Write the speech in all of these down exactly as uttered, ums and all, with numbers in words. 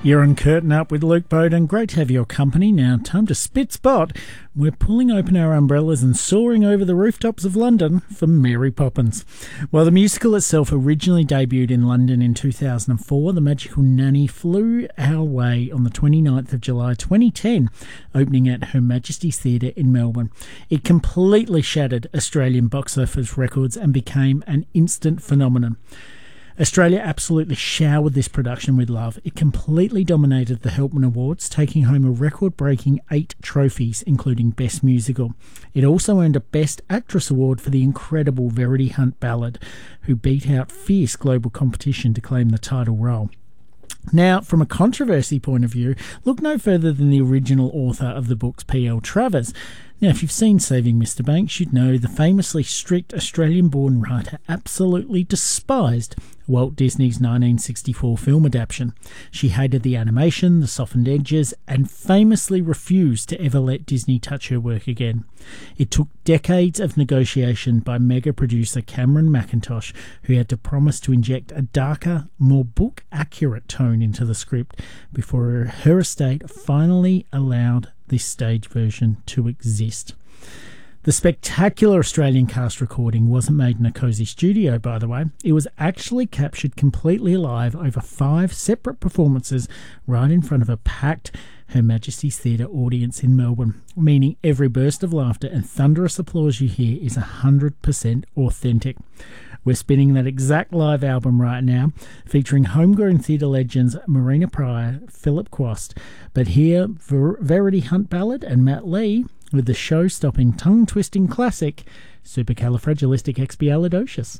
You're on Curtain Up with Luke Bowden. Great to have your company. Now, time to spit spot. We're pulling open our umbrellas and soaring over the rooftops of London for Mary Poppins. While the musical itself originally debuted in London in two thousand four, The Magical Nanny flew our way on the twenty-ninth of July twenty ten, opening at Her Majesty's Theatre in Melbourne. It completely shattered Australian box office records and became an instant phenomenon. Australia absolutely showered this production with love. It completely dominated the Helpman Awards, taking home a record-breaking eight trophies, including Best Musical. It also earned a Best Actress award for the incredible Verity Hunt Ballard, who beat out fierce global competition to claim the title role. Now, from a controversy point of view, look no further than the original author of the books, P L Travers. Now, if you've seen Saving Mister Banks, you'd know the famously strict Australian-born writer absolutely despised Walt Disney's nineteen sixty-four film adaptation. She hated the animation, the softened edges, and famously refused to ever let Disney touch her work again. It took decades of negotiation by mega producer Cameron Mackintosh, who had to promise to inject a darker, more book-accurate tone into the script before her estate finally allowed this stage version to exist. The spectacular Australian cast recording wasn't made in a cosy studio, by the way. It was actually captured completely live over five separate performances right in front of a packed Her Majesty's Theatre audience in Melbourne, meaning every burst of laughter and thunderous applause you hear is one hundred percent authentic. We're spinning that exact live album right now, featuring homegrown theatre legends Marina Pryor, Philip Quast, but here Ver- Verity Hunt Ballard and Matt Lee with the show-stopping, tongue-twisting classic Supercalifragilisticexpialidocious.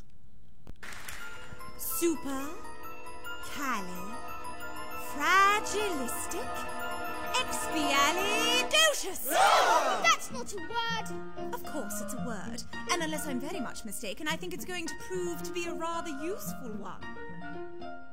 Supercalifragilisticexpialidocious. That's not a word. Of course it's a word, and unless I'm very much mistaken, I think it's going to prove to be a rather useful one.